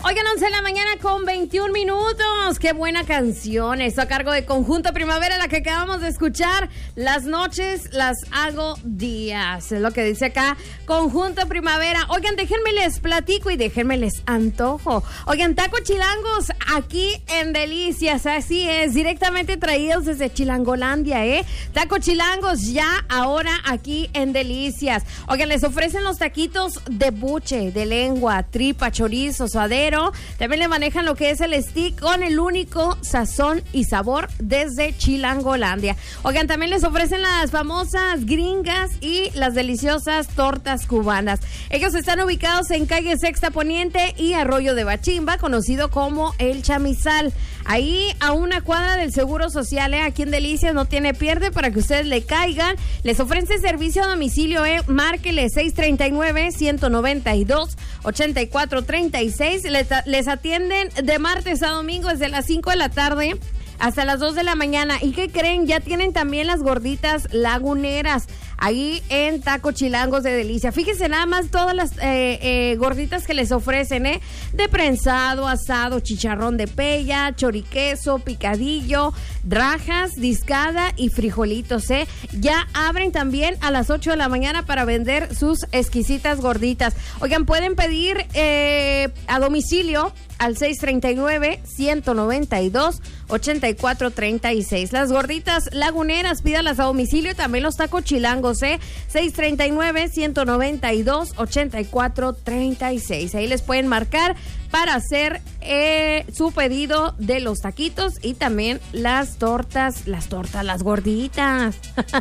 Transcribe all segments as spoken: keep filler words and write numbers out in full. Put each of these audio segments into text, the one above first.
Oigan, once de la mañana con veintiún minutos. Qué buena canción. Esto a cargo de Conjunto Primavera, la que acabamos de escuchar. Las noches las hago días. Es lo que dice acá Conjunto Primavera. Oigan, déjenme les platico y déjenme les antojo. Oigan, tacos chilangos aquí en Delicias. Así es, directamente traídos desde Chilangolandia, ¿eh? Tacos chilangos ya ahora aquí en Delicias. Oigan, les ofrecen los taquitos de buche, de lengua, tripa, chorizo, suadero. También le manejan lo que es el stick con el único sazón y sabor desde Chilangolandia. Oigan, también les ofrecen las famosas gringas y las deliciosas tortas cubanas. Ellos están ubicados en calle Sexta Poniente y Arroyo de Bachimba, conocido como El Chamizal. Ahí a una cuadra del Seguro Social, ¿eh? Aquí en Delicias no tiene pierde para que ustedes le caigan. Les ofrece servicio a domicilio, ¿eh? Márquele seis treinta y nueve, ciento noventa y dos, ochenta y cuatro treinta y seis. Les, les atienden de martes a domingo desde las cinco de la tarde hasta las dos de la mañana. ¿Y qué creen? Ya tienen también las gorditas laguneras ahí en Taco Chilangos de Delicia. Fíjense nada más todas las eh, eh, gorditas que les ofrecen, ¿eh? De prensado, asado, chicharrón de pella, choriqueso, picadillo, rajas, discada y frijolitos, ¿eh? Ya abren también a las ocho de la mañana para vender sus exquisitas gorditas. Oigan, pueden pedir eh, a domicilio al seis treinta y nueve, ciento noventa y dos, ochenta y cuatro treinta y seis. Las gorditas laguneras, pídalas a domicilio. También los tacos chilangos, ¿eh? seis treinta y nueve, ciento noventa y dos, ochenta y cuatro treinta y seis. Ahí les pueden marcar para hacer eh, su pedido de los taquitos y también las tortas, las tortas, las gorditas.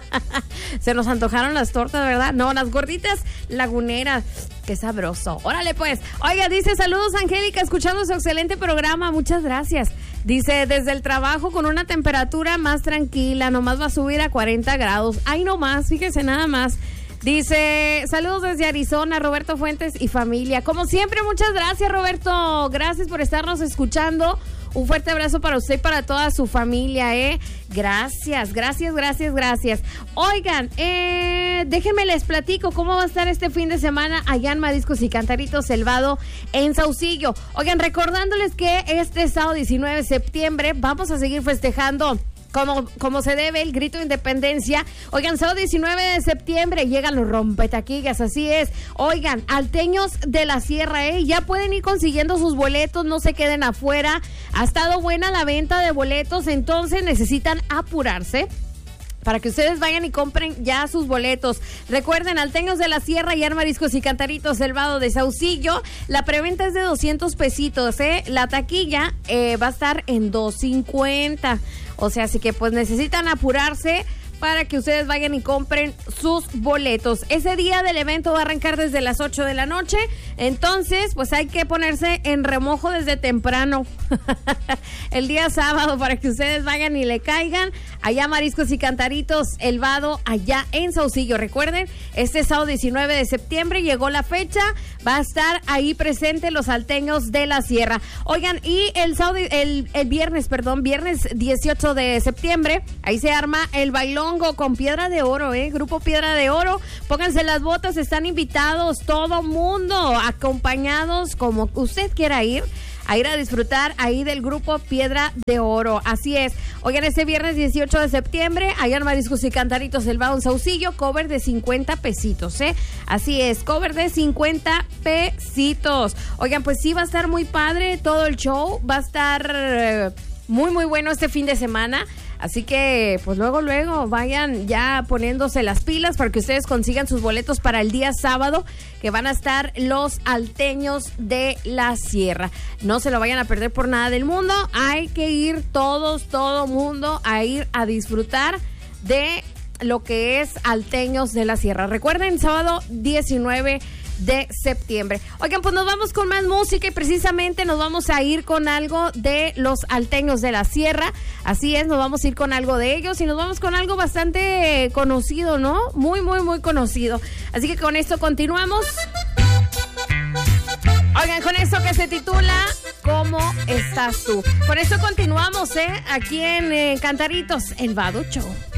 Se nos antojaron las tortas, ¿verdad? No, las gorditas laguneras. Qué sabroso. Órale pues. Oiga, dice, saludos Angélica, escuchando su excelente programa. Muchas gracias. Dice, desde el trabajo con una temperatura más tranquila, nomás va a subir a cuarenta grados. Ay, no más, fíjese nada más. Dice, saludos desde Arizona, Roberto Fuentes y familia. Como siempre, muchas gracias, Roberto. Gracias por estarnos escuchando. Un fuerte abrazo para usted y para toda su familia, ¿eh? Gracias, gracias, gracias, gracias. Oigan, eh, déjenme les platico cómo va a estar este fin de semana allá en Mariscos y Cantaritos Elvado en Saucillo. Oigan, recordándoles que este sábado diecinueve de septiembre vamos a seguir festejando Como, como se debe el grito de independencia. Oigan, sábado diecinueve de septiembre llegan los rompetaquillas, así es. Oigan, alteños de la sierra, ¿eh? Ya pueden ir consiguiendo sus boletos, no se queden afuera. Ha estado buena la venta de boletos, entonces necesitan apurarse para que ustedes vayan y compren ya sus boletos. Recuerden, alteños de la sierra y Mariscos y Cantaritos Elvado de Saucillo. La preventa es de doscientos pesitos, ¿eh? La taquilla eh, va a estar en dos cincuenta. O sea, así que pues necesitan apurarse para que ustedes vayan y compren sus boletos. Ese día del evento va a arrancar desde las ocho de la noche. Entonces, pues hay que ponerse en remojo desde temprano. El día sábado para que ustedes vayan y le caigan. Allá Mariscos y Cantaritos Elvado, allá en Saucillo. Recuerden, este sábado diecinueve de septiembre llegó la fecha. Va a estar ahí presente los alteños de la sierra. Oigan, y el sábado, el, el viernes, perdón, viernes dieciocho de septiembre, ahí se arma el bailongo con Piedra de Oro, ¿eh? Grupo Piedra de Oro. Pónganse las botas, están invitados todo mundo, acompañados como usted quiera ir. A ir a disfrutar ahí del grupo Piedra de Oro. Así es. Oigan, este viernes dieciocho de septiembre, allá en Mariscos y Cantaritos Elvado en Saucillo, cover de cincuenta pesitos, ¿eh? Así es, cover de cincuenta pesitos. Oigan, pues sí va a estar muy padre todo el show. Va a estar eh, muy, muy bueno este fin de semana. Así que, pues luego, luego vayan ya poniéndose las pilas para que ustedes consigan sus boletos para el día sábado, que van a estar los alteños de la sierra. No se lo vayan a perder por nada del mundo. Hay que ir todos, todo mundo, a ir a disfrutar de lo que es alteños de la sierra. Recuerden, sábado diecinueve de septiembre. Oigan, pues nos vamos con más música y precisamente nos vamos a ir con algo de los alteños de la sierra. Así es, nos vamos a ir con algo de ellos y nos vamos con algo bastante conocido, ¿no? Muy, muy, muy conocido. Así que con esto continuamos. Oigan, con esto que se titula ¿Cómo estás tú? Con esto continuamos, ¿eh? Aquí en eh, Cantaritos Elvado Show.